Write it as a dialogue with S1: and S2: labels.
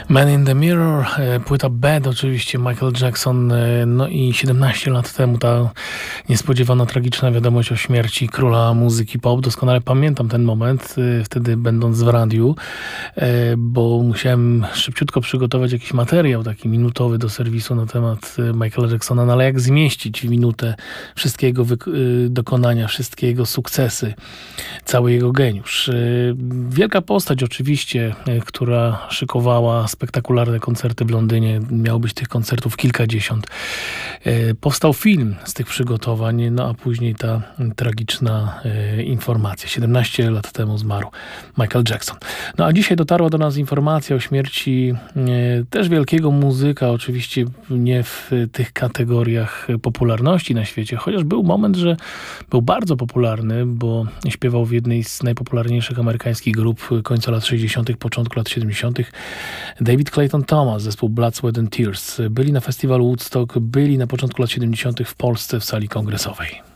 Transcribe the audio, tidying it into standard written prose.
S1: Man in the Mirror, płyta Bad oczywiście, Michael Jackson, no i 17 lat temu ta niespodziewana, tragiczna wiadomość o śmierci króla muzyki pop. Doskonale pamiętam ten moment, wtedy będąc w radiu, bo musiałem szybciutko przygotować jakiś materiał taki minutowy do serwisu na temat Michaela Jacksona, no ale jak zmieścić w minutę wszystkie jego dokonania, wszystkie jego sukcesy, cały jego geniusz. Wielka postać oczywiście, która szykowała spektakularne koncerty w Londynie. Miało być tych koncertów kilkadziesiąt. Powstał film z tych przygotowań, no a później ta tragiczna informacja. 17 lat temu zmarł Michael Jackson. No a dzisiaj dotarła do nas informacja o śmierci też wielkiego muzyka, oczywiście nie w tych kategoriach popularności na świecie, chociaż był moment, że był bardzo popularny, bo śpiewał w jednej z najpopularniejszych amerykańskich grup końca lat 60., początku lat 70. David Clayton Thomas, zespół Blood, Sweat and Tears. Byli na festiwalu Woodstock, byli na początku lat 70. w Polsce w sali kongresowej.